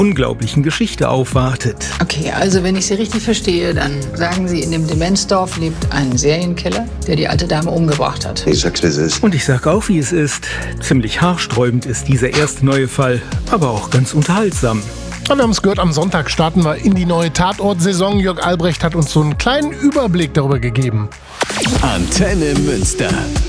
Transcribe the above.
unglaublichen Geschichte aufwartet. Okay, also wenn ich Sie richtig verstehe, dann sagen Sie, in dem Demenzdorf lebt ein Serienkiller, der die alte Dame umgebracht hat. Ich sag's, wie es ist. Und ich sag auch, wie es ist. Ziemlich haarsträubend ist dieser erste neue Fall, aber auch ganz unterhaltsam. Wir haben es gehört, am Sonntag starten wir in die neue Tatort-Saison. Jörg Albrecht hat uns so einen kleinen Überblick darüber gegeben. Antenne Münster.